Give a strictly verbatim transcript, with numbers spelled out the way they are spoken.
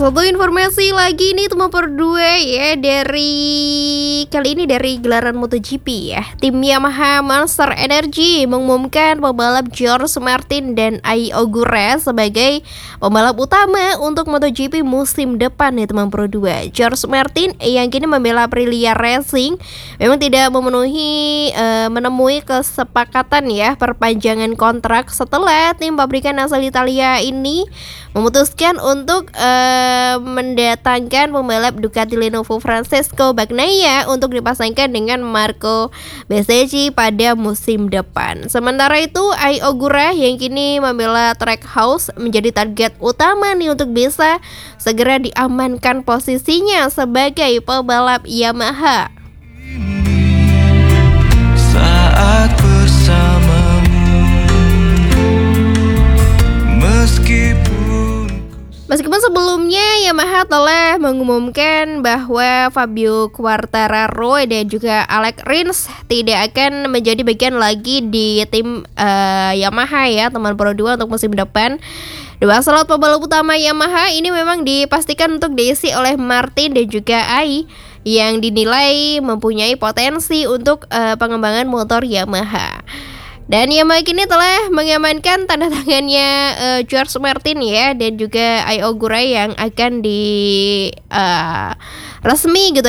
Satu informasi lagi nih teman berdua ya, dari kali ini dari gelaran MotoGP ya. Tim Yamaha Monster Energy mengumumkan pembalap George Martin dan Ai Ogura sebagai pembalap utama untuk MotoGP musim depan nih teman berdua. George Martin yang kini membela Aprilia Racing memang tidak memenuhi uh, menemui kesepakatan ya perpanjangan kontrak setelah tim pabrikan asal Italia ini memutuskan untuk uh, mendatangkan pembalap Ducati Lenovo Francesco Bagnaia untuk dipasangkan dengan Marco Bezzecchi pada musim depan. Sementara itu, Ai Ogura yang kini membela Trackhouse menjadi target utama nih untuk bisa segera diamankan posisinya sebagai pembalap Yamaha. Saat bersamamu, meskipun Meskipun sebelumnya Yamaha telah mengumumkan bahwa Fabio Quartararo dan juga Alex Rins tidak akan menjadi bagian lagi di tim uh, Yamaha ya teman Pro dua untuk musim depan. Dua slot pembalap utama Yamaha ini memang dipastikan untuk diisi oleh Martin dan juga Ai yang dinilai mempunyai potensi untuk uh, pengembangan motor Yamaha. Dan Yamaha kini telah mengamankan tanda tangannya uh, George Martin ya dan juga Ai Ogura yang akan di uh, resmi gitu